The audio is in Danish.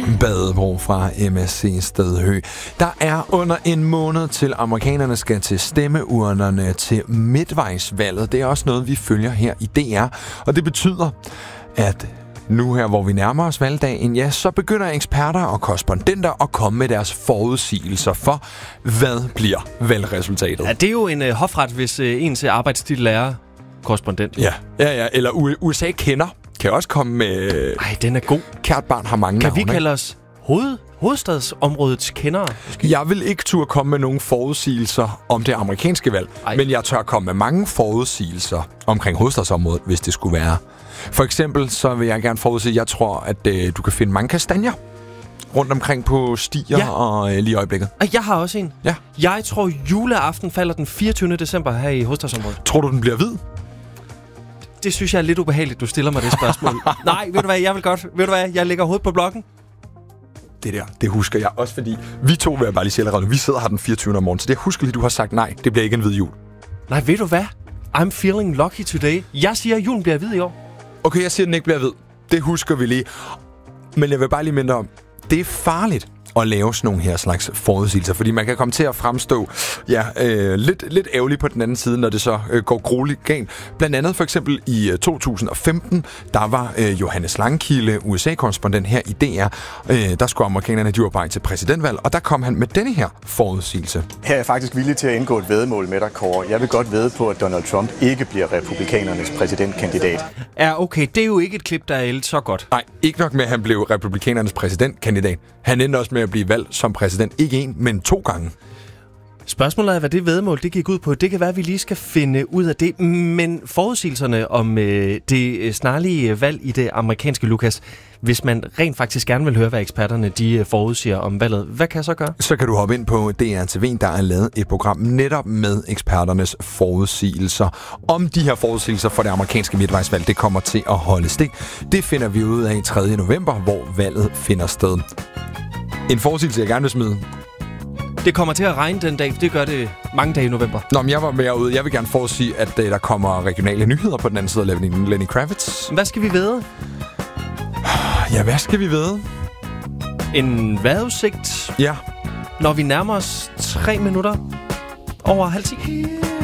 Badebro fra MSC Stedhø. Der er under en måned til amerikanerne skal til stemmeurnerne til midtvejsvalget. Det er også noget, vi følger her i DR. Og det betyder, at nu her, hvor vi nærmer os valgdagen, ja, så begynder eksperter og korrespondenter at komme med deres forudsigelser for, hvad bliver valgresultatet. Ja, det er jo en hofret, hvis ens arbejdstitel er korrespondent. Ja. Eller USA kender. Kan også komme med... Ej, den er god. Kært barn har mange navne. Kan vi kalde ikke? os hovedstadsområdets kendere? Måske? Jeg vil ikke turde komme med nogle forudsigelser om det amerikanske valg. Ej. Men jeg tør komme med mange forudsigelser omkring hovedstadsområdet, hvis det skulle være. For eksempel så vil jeg gerne forudsige, at jeg tror, at du kan finde mange kastanjer rundt omkring på stier og lige i øjeblikket. Og jeg har også en. Ja. Jeg tror, juleaften falder den 24. december her i hovedstadsområdet. Tror du, den bliver hvid? Det synes jeg er lidt ubehageligt, du stiller mig det spørgsmål. Nej, ved du hvad, jeg vil godt. Ved du hvad, jeg lægger hovedet på blokken. Det husker jeg også, fordi vi to, vil jeg bare lige sige allerede, vi sidder her den 24. om morgen, så det husker lige, du har sagt nej, det bliver ikke en hvid jul. Nej, ved du hvad? I'm feeling lucky today. Jeg siger, at julen bliver hvid i år. Okay, jeg siger, at den ikke bliver hvid. Det husker vi lige. Men jeg vil bare lige minde om, det er farligt at lave sådan nogle her slags forudsigelser, fordi man kan komme til at fremstå lidt ærgerlig på den anden side, når det så går grueligt galt. Blandt andet for eksempel i 2015, der var Johannes Langkilde, USA-korrespondent her i DR. Der skulle amerikanerne, de var på vej til præsidentvalg, og der kom han med denne her forudsigelse. Her er jeg faktisk villig til at indgå et væddemål med dig, Kåre. Jeg vil godt vædde på, at Donald Trump ikke bliver republikanernes præsidentkandidat. Ja, okay, det er jo ikke et klip, der er så godt. Nej, ikke nok med, at han blev republikanernes præsidentkandidat. Han endte også med at blive valgt som præsident. Ikke en, men 2 gange. Spørgsmålet er, hvad det væddemål det gik ud på. Det kan være, at vi lige skal finde ud af det. Men forudsigelserne om det snarlige valg i det amerikanske, Lukas, hvis man rent faktisk gerne vil høre, hvad eksperterne de forudsiger om valget, hvad kan jeg så gøre? Så kan du hoppe ind på DRTV, der er lavet et program netop med eksperternes forudsigelser. Om de her forudsigelser for det amerikanske midtvejsvalg, det kommer til at holde stik. Det finder vi ud af 3. november, hvor valget finder sted. En forudsigelse, jeg gerne vil smide. Det kommer til at regne den dag. Det gør det mange dage i november. Nå, men jeg var mere ude. Jeg vil gerne forudsige, at der kommer regionale nyheder på den anden side af Lenny Kravitz. Hvad skal vi vide? Ja, hvad skal vi vide? En vejrudsigt. Ja. Når vi nærmer os 3 minutter over 9:30.